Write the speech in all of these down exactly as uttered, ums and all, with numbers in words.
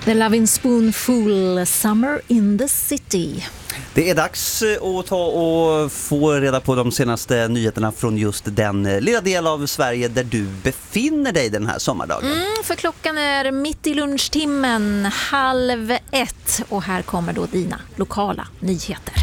The Lovin' Spoonful, Summer in the City. Det är dags att ta och få reda på de senaste nyheterna från just den lilla del av Sverige där du befinner dig den här sommardagen. Mm, för klockan är mitt i lunchtimmen, halv ett. Och här kommer då dina lokala nyheter.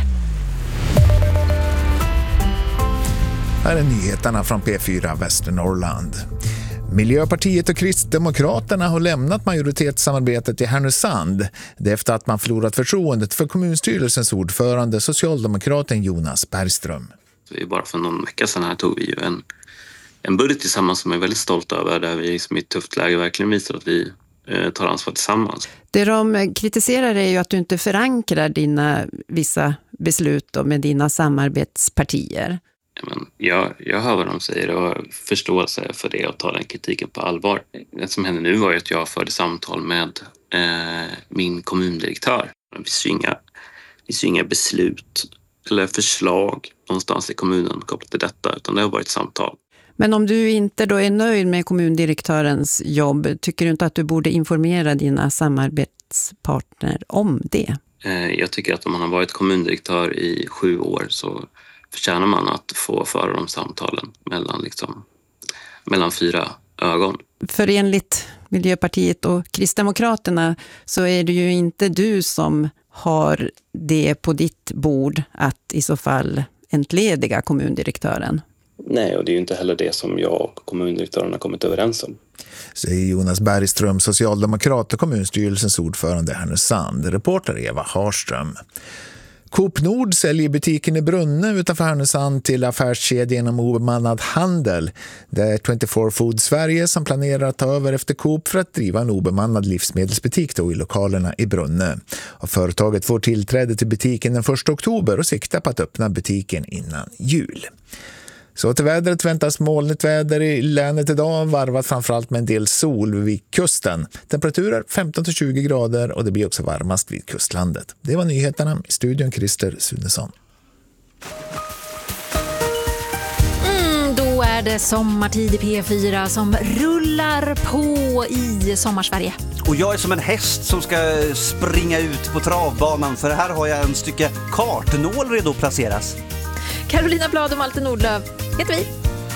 Här är nyheterna från P fyra Västernorrland. Miljöpartiet och Kristdemokraterna har lämnat majoritetssamarbetet i Härnösand. Det efter att man förlorat förtroendet för kommunstyrelsens ordförande, socialdemokraten Jonas Bergström. Bara för någon vecka sedan här tog vi ju en, en budget tillsammans som jag är väldigt stolt över, där vi liksom i ett tufft läge verkligen visar att vi eh, tar ansvar tillsammans. Det de kritiserar är ju att du inte förankrar dina vissa beslut då med dina samarbetspartier. Men jag, jag hör vad de säger och har förståelse för det och tar den kritiken på allvar. Det som hände nu var ju att jag förde samtal med eh, min kommundirektör. Det finns ju inga, det finns ju inga beslut eller förslag någonstans i kommunen kopplat till detta, utan det har varit samtal. Men om du inte då är nöjd med kommundirektörens jobb, tycker du inte att du borde informera dina samarbetspartner om det? Eh, jag tycker att om man har varit kommundirektör i sju år så förtjänar man att få föra de samtalen mellan, liksom, mellan fyra ögon. För enligt Miljöpartiet och Kristdemokraterna så är det ju inte du som har det på ditt bord att i så fall entlediga kommundirektören. Nej, och det är ju inte heller det som jag och kommundirektören har kommit överens om. Säger Jonas Bergström, socialdemokrat och kommunstyrelsens ordförande Härnösand. Reporter Eva Harström. Coop Nord säljer butiken i Brunne utanför Härnösand till affärskedjan om obemannad handel. Det är tjugofyra Food Sverige som planerar att ta över efter Coop för att driva en obemannad livsmedelsbutik då i lokalerna i Brunne. Och företaget får tillträde till butiken den första oktober och siktar på att öppna butiken innan jul. Så till vädret väntas molnigt väder i länet idag, varvat framförallt med en del sol vid kusten. Temperaturer femton till tjugo grader och det blir också varmast vid kustlandet. Det var nyheterna i studion Christer Sunesson. Mm, då är det sommartid i P fyra som rullar på i Sommarsverige. Och jag är som en häst som ska springa ut på travbanan, för här har jag en stycke kartnål redo att placeras. Carolina Blad och Malte Nordlöf heter vi.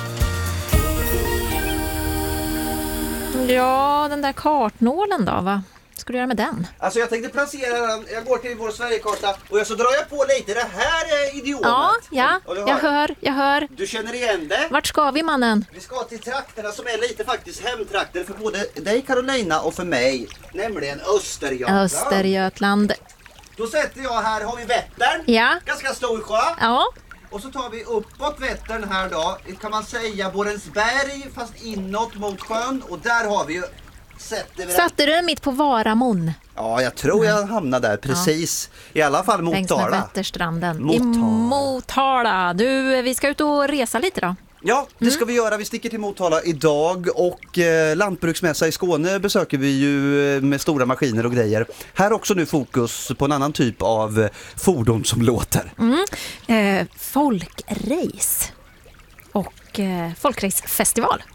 Ja, den där kartnålen då, va? Ska du göra med den? Alltså jag tänkte placera den, jag går till vår Sverigekarta och så drar jag på lite, det här är idiomet. Ja, ja, jag hör, jag hör. Du känner igen det? Vart ska vi, mannen? Vi ska till trakterna som är lite faktiskt hemtrakter för både dig Carolina och för mig, nämligen Östergötland. Östergötland. Då sätter jag här, har vi Vättern, ja. Ganska stor sjö. Ja. Och så tar vi uppåt Vättern här då, kan man säga Borensberg fast inåt mot sjön. Och där har vi ju sätter vi Satte du den mitt på Varamon? Ja, jag tror jag hamnade där precis. Ja. I alla fall Motala. Längs med Vätterstranden. Motala. I Motala. Du, vi ska ut och resa lite då. Ja, det ska mm. vi göra. Vi sticker till Motala idag och eh, lantbruksmässa i Skåne besöker vi ju med stora maskiner och grejer. Här också nu fokus på en annan typ av eh, fordon som låter. Mm. Eh, folkrace och eh, folkracefestival.